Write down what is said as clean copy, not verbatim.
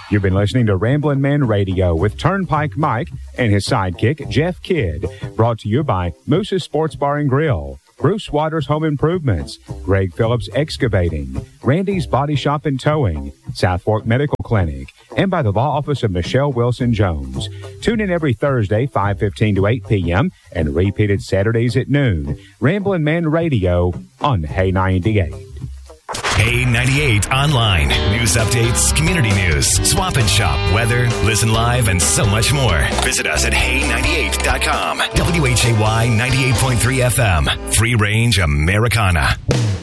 You've been listening to Ramblin' Man Radio with Turnpike Mike and his sidekick, Jeff Kidd. Brought to you by Moose's Sports Bar and Grill, Bruce Waters Home Improvements, Greg Phillips Excavating, Randy's Body Shop and Towing, South Fork Medical Clinic, and by the Law Office of Michelle Wilson Jones. Tune in every Thursday, 5:15 to 8 p.m., and repeated Saturdays at noon. Ramblin' Man Radio on Hay 98. Hay 98 online. News updates, community news, swap and shop, weather, listen live, and so much more. Visit us at hay98.com. WHAY 98.3 FM. Free range Americana.